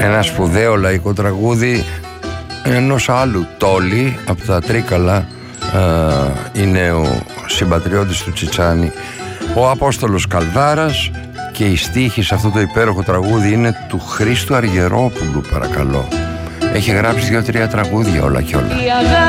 Ένα σπουδαίο λαϊκό τραγούδι ενός άλλου Τόλι από τα Τρίκαλα, είναι ο συμπατριώτης του Τσιτσάνη, ο Απόστολος Καλδάρας, και η στίχη σε αυτό το υπέροχο τραγούδι είναι του Χρήστου Αργερόπουλου, παρακαλώ. Έχει γράψει 2-3 τραγούδια όλα και όλα.